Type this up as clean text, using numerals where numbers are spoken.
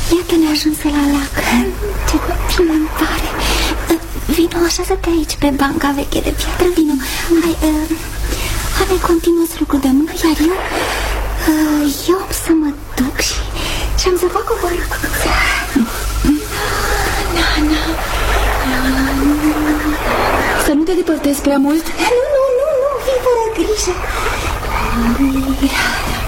Iată ne ajuns la lac. Ce bine îmi pare. Vino, așează-te aici pe banca veche de piatră. Vino, hai, continuă-ți lucrul de mână. Iar eu am să mă duc și am să fac o vorbiță. Să nu te depărtezi prea mult. Nu, fii fără grijă.